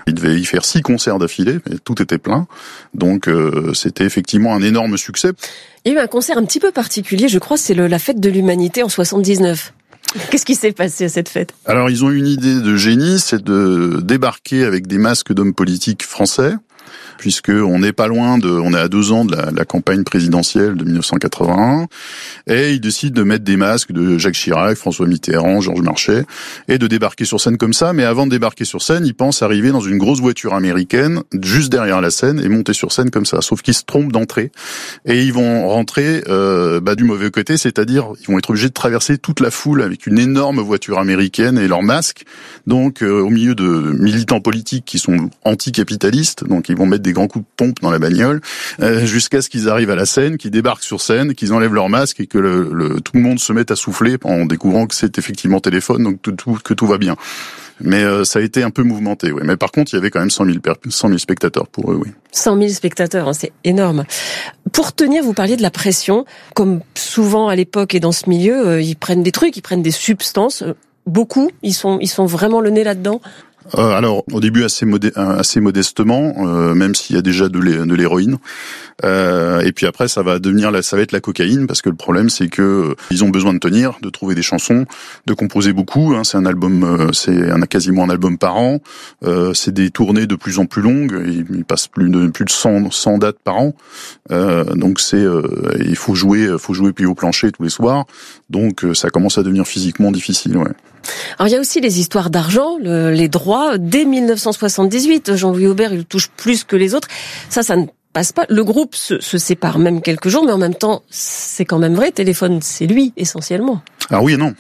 Il devait y faire 6 concerts d'affilée, mais tout était plein. Donc c'était effectivement un énorme succès. Il y a eu un concert un petit peu particulier, je crois, c'est la fête de l'humanité en 79. Qu'est-ce qui s'est passé à cette fête? Alors ils ont une idée de génie, c'est de débarquer avec des masques d'hommes politiques français, puisque on n'est pas loin on est à 2 ans de la campagne présidentielle de 1981, et ils décident de mettre des masques de Jacques Chirac, François Mitterrand, Georges Marchais, et de débarquer sur scène comme ça. Mais avant de débarquer sur scène, ils pensent arriver dans une grosse voiture américaine, juste derrière la scène, et monter sur scène comme ça. Sauf qu'ils se trompent d'entrée, et ils vont rentrer du mauvais côté, c'est-à-dire ils vont être obligés de traverser toute la foule avec une énorme voiture américaine et leurs masques, donc au milieu de militants politiques qui sont anticapitalistes, donc ils vont mettre des grands coups de pompe dans la bagnole, jusqu'à ce qu'ils arrivent à la scène, qu'ils débarquent sur scène, qu'ils enlèvent leur masque et que tout le monde se mette à souffler en découvrant que c'est effectivement téléphone, donc que tout va bien. Mais ça a été un peu mouvementé, oui. Mais par contre, il y avait quand même 100 000 spectateurs pour eux, oui. 100 000 spectateurs, hein, c'est énorme. Pour tenir, vous parliez de la pression. Comme souvent à l'époque et dans ce milieu, ils prennent des trucs, ils prennent des substances. Beaucoup, ils sont vraiment le nez là-dedans. Alors, au début, assez modestement, même s'il y a déjà de l'héroïne. Et puis après, ça va être la cocaïne, parce que le problème, c'est que ils ont besoin de tenir, de trouver des chansons, de composer beaucoup. Hein, c'est un album, quasiment un album par an. C'est des tournées de plus en plus longues. Ils passent plus de 100 dates par an. Donc il faut jouer puis au plancher tous les soirs. Donc ça commence à devenir physiquement difficile, ouais. Alors il y a aussi les histoires d'argent, les droits. Dès 1978, Jean-Louis Aubert, il touche plus que les autres. Ça ne passe pas. Le groupe se sépare même quelques jours, mais en même temps, c'est quand même vrai. Téléphone, c'est lui essentiellement. Alors oui et non.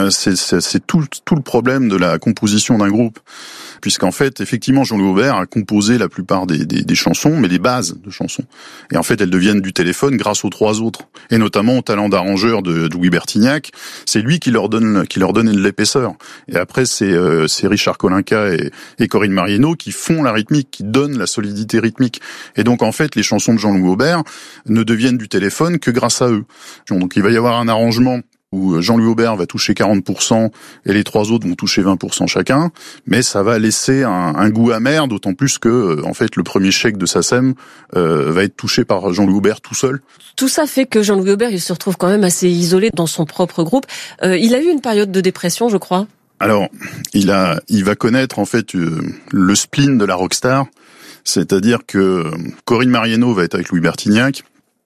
C'est tout le problème de la composition d'un groupe, puisqu'en fait, effectivement, Jean-Louis Aubert a composé la plupart des chansons, mais les bases de chansons. Et en fait, elles deviennent du téléphone grâce aux 3 autres, et notamment au talent d'arrangeur de Louis Bertignac. C'est lui qui leur donne de l'épaisseur. Et après, c'est Richard Kolinka et Corinne Marieno qui font la rythmique, qui donnent la solidité rythmique. Et donc, en fait, les chansons de Jean-Louis Aubert ne deviennent du téléphone que grâce à eux. Donc, il va y avoir un arrangement où Jean-Louis Aubert va toucher 40% et les 3 autres vont toucher 20% chacun, mais ça va laisser un goût amer, d'autant plus que en fait le premier chèque de SACEM va être touché par Jean-Louis Aubert tout seul. Tout ça fait que Jean-Louis Aubert, il se retrouve quand même assez isolé dans son propre groupe. Il a eu une période de dépression, je crois. Alors, il va connaître en fait le spleen de la rockstar, c'est-à-dire que Corinne Marieno va être avec Louis Bertignac.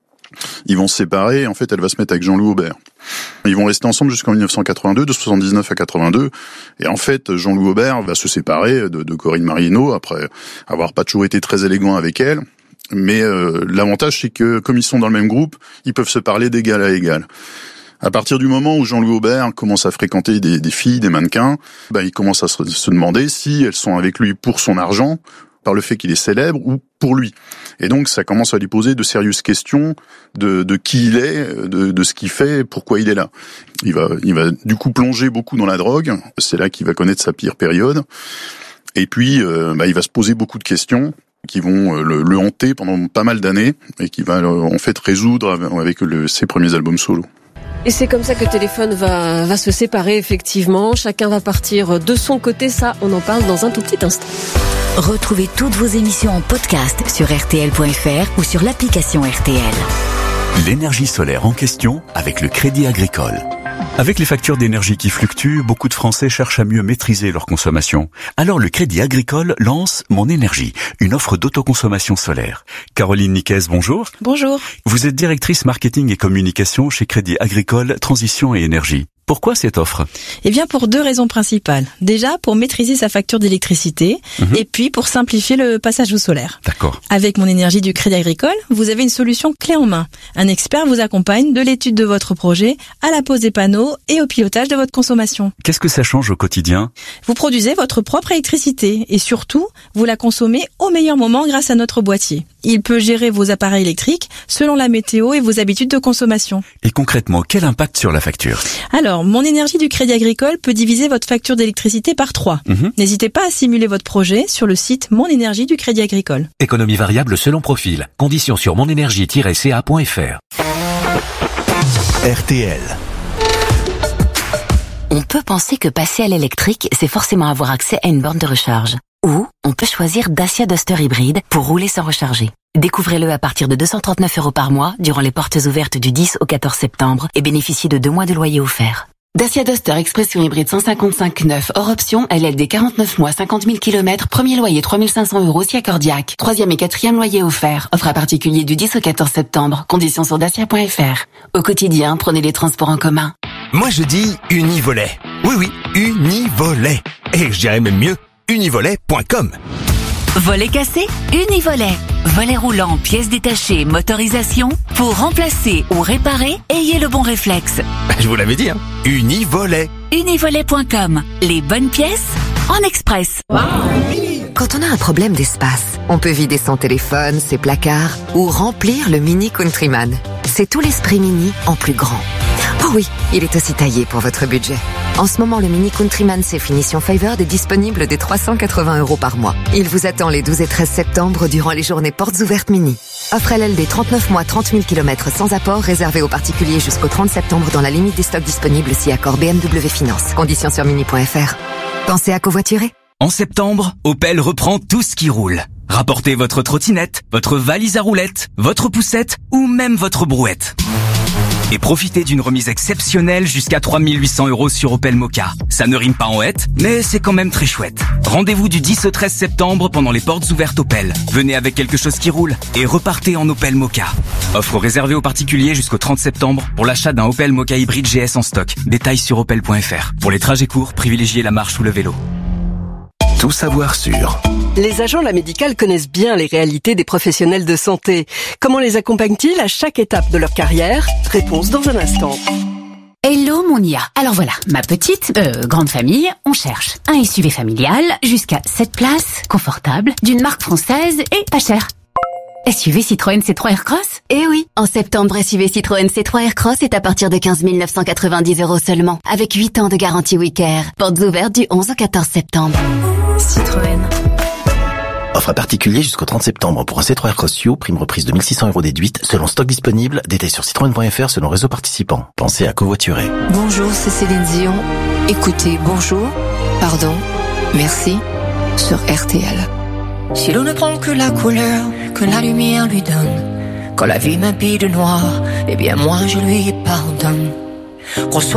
Ils vont se séparer, et en fait, elle va se mettre avec Jean-Louis Aubert. Ils vont rester ensemble jusqu'en 1982, de 79 à 82. Et en fait, Jean-Louis Aubert va se séparer de Corinne Marieno, après avoir pas toujours été très élégant avec elle. Mais l'avantage, c'est que, comme ils sont dans le même groupe, ils peuvent se parler d'égal à égal. À partir du moment où Jean-Louis Aubert commence à fréquenter des filles, des mannequins, il commence à se demander si elles sont avec lui pour son argent, par le fait qu'il est célèbre, ou pour lui. Et donc ça commence à lui poser de sérieuses questions de qui il est, de ce qu'il fait, pourquoi il est là. Il va du coup plonger beaucoup dans la drogue, c'est là qu'il va connaître sa pire période. Et puis il va se poser beaucoup de questions qui vont le hanter pendant pas mal d'années et qui va en fait résoudre avec ses premiers albums solo. Et c'est comme ça que Téléphone va se séparer, effectivement. Chacun va partir de son côté. Ça, on en parle dans un tout petit instant. Retrouvez toutes vos émissions en podcast sur rtl.fr ou sur l'application RTL. L'énergie solaire en question avec le Crédit Agricole. Avec les factures d'énergie qui fluctuent, beaucoup de Français cherchent à mieux maîtriser leur consommation. Alors le Crédit Agricole lance Mon Énergie, une offre d'autoconsommation solaire. Caroline Niquez, bonjour. Bonjour. Vous êtes directrice marketing et communication chez Crédit Agricole Transition et Énergie. Pourquoi cette offre ? Eh bien, pour 2 raisons principales. Déjà, pour maîtriser sa facture d'électricité, et puis pour simplifier le passage au solaire. D'accord. Avec Mon Énergie du Crédit Agricole, vous avez une solution clé en main. Un expert vous accompagne de l'étude de votre projet à la pose des panneaux et au pilotage de votre consommation. Qu'est-ce que ça change au quotidien ? Vous produisez votre propre électricité et surtout, vous la consommez au meilleur moment grâce à notre boîtier. Il peut gérer vos appareils électriques selon la météo et vos habitudes de consommation. Et concrètement, quel impact sur la facture ? Alors, Mon Énergie du Crédit Agricole peut diviser votre facture d'électricité par 3. N'hésitez pas à simuler votre projet sur le site Mon Énergie du Crédit Agricole. Économie variable selon profil. Conditions sur monenergie-ca.fr. RTL. On peut penser que passer à l'électrique, c'est forcément avoir accès à une borne de recharge. Ou on peut choisir Dacia Duster hybride pour rouler sans recharger. Découvrez-le à partir de 239 € par mois durant les portes ouvertes du 10 au 14 septembre et bénéficiez de 2 mois de loyer offert. Dacia Duster Expression hybride 155/9 hors option, LLD 49 mois, 50 000 km, premier loyer 3 500 € si accordiaque. 3e et 4e loyer offert. Offre à particulier du 10 au 14 septembre. Conditions sur dacia.fr. Au quotidien, prenez les transports en commun. Moi je dis Univolet. Oui, Univolet. Et je dirais même mieux, univolet.com. Volet cassé, Univolet. Volet roulant, pièces détachées, motorisation. Pour remplacer ou réparer, ayez le bon réflexe. Je vous l'avais dit, hein. Univolet. Univolet.com. Les bonnes pièces en express. Quand on a un problème d'espace, on peut vider son téléphone, ses placards ou remplir le Mini Countryman. C'est tout l'esprit Mini en plus grand. Oh oui, il est aussi taillé pour votre budget. En ce moment, le Mini Countryman C Finition Favored est disponible dès 380 € par mois. Il vous attend les 12 et 13 septembre durant les journées portes ouvertes Mini. Offre LLD 39 mois, 30 000 km sans apport, réservé aux particuliers jusqu'au 30 septembre dans la limite des stocks disponibles si accord BMW Finance. Conditions sur mini.fr. Pensez à covoiturer. En septembre, Opel reprend tout ce qui roule. Rapportez votre trottinette, votre valise à roulettes, votre poussette ou même votre brouette. Et profitez d'une remise exceptionnelle jusqu'à 3 800 € sur Opel Mokka. Ça ne rime pas en hête, mais c'est quand même très chouette. Rendez-vous du 10 au 13 septembre pendant les portes ouvertes Opel. Venez avec quelque chose qui roule et repartez en Opel Mokka. Offre réservée aux particuliers jusqu'au 30 septembre pour l'achat d'un Opel Mokka hybride GS en stock. Détails sur opel.fr. Pour les trajets courts, privilégiez la marche ou le vélo. Tout savoir sur. Les agents de la médicale connaissent bien les réalités des professionnels de santé. Comment les accompagnent-ils à chaque étape de leur carrière? Réponse dans un instant. Hello mon IA. Alors voilà, ma petite, grande famille, on cherche un SUV familial jusqu'à 7 places, confortable, d'une marque française et pas cher. SUV Citroën C3 Aircross? Eh oui, en septembre, SUV Citroën C3 Aircross est à partir de 15 990 € seulement, avec 8 ans de garantie Wicare. Portes ouvertes du 11 au 14 septembre. Citroën. Offre à particulier jusqu'au 30 septembre pour un C3 Aircross You, prime reprise de 1 600 € déduite, selon stock disponible, détails sur citroën.fr selon réseau participant. Pensez à covoiturer. Bonjour, c'est Céline Dion. Écoutez, bonjour, pardon, merci, sur RTL. Si l'on ne prend que la couleur que la lumière lui donne, quand la vie m'habille de noir, eh bien moi je lui pardonne.